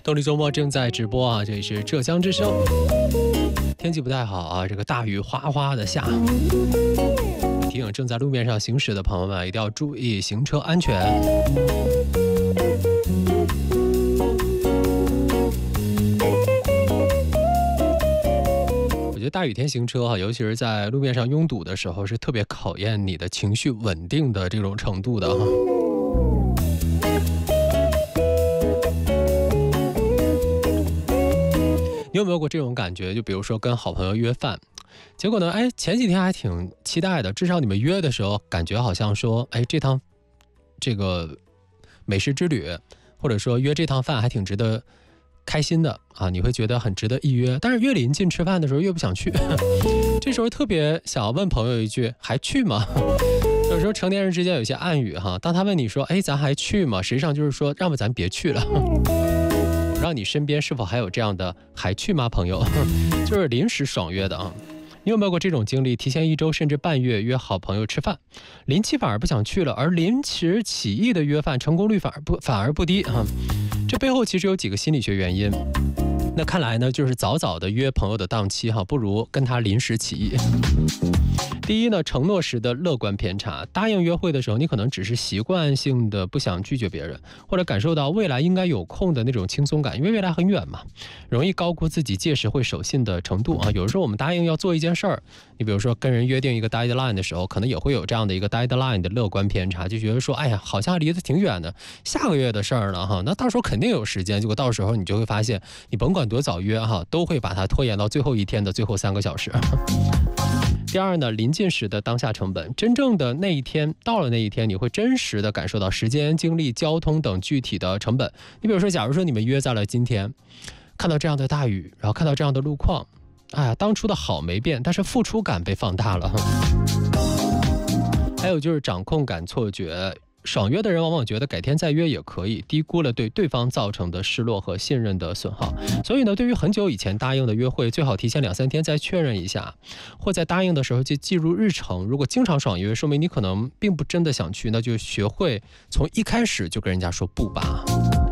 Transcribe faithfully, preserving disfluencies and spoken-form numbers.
动力周末正在直播啊，这里是浙江之声。天气不太好啊，这个大雨哗哗的下。提醒正在路面上行驶的朋友们一定要注意行车安全。我觉得大雨天行车哈，尤其是在路面上拥堵的时候，是特别考验你的情绪稳定的这种程度的哈。你有没有过这种感觉？就比如说跟好朋友约饭，结果呢，哎，前几天还挺期待的，至少你们约的时候，感觉好像说，哎，这趟这个美食之旅，或者说约这趟饭还挺值得开心的啊，你会觉得很值得一约。但是越临近吃饭的时候，越不想去。这时候特别想要问朋友一句：还去吗？有时候成年人之间有一些暗语哈，当他问你说，哎，咱还去吗？实际上就是说，要么咱别去了。不知道你身边是否还有这样的还去吗朋友？就是临时爽约的啊。你有没有过这种经历？提前一周甚至半月约好朋友吃饭，临期反而不想去了，而临时起意的约饭成功率反而不反而不低啊。这背后其实有几个心理学原因。那看来呢，就是早早的约朋友的档期哈，不如跟他临时起意。第一呢，承诺时的乐观偏差。答应约会的时候，你可能只是习惯性的不想拒绝别人，或者感受到未来应该有空的那种轻松感，因为未来很远嘛，容易高估自己届时会守信的程度啊。有时候我们答应要做一件事儿，你比如说跟人约定一个 deadline 的时候，可能也会有这样的一个 deadline 的乐观偏差，就觉得说，哎呀，好像离得挺远的，下个月的事儿了哈，那到时候肯定有时间。结果到时候你就会发现，你甭管多早约哈，都会把它拖延到最后一天的最后三个小时。第二呢，临近时的当下成本，真正的那一天到了那一天，你会真实的感受到时间、精力、交通等具体的成本。你比如说，假如说你们约在了今天，看到这样的大雨，然后看到这样的路况，哎呀，当初的好没变，但是付出感被放大了。还有就是掌控感错觉。爽约的人往往觉得改天再约也可以，低估了对对方造成的失落和信任的损耗。所以呢，对于很久以前答应的约会，最好提前两三天再确认一下，或在答应的时候就记入日程。如果经常爽约，说明你可能并不真的想去，那就学会从一开始就跟人家说不吧。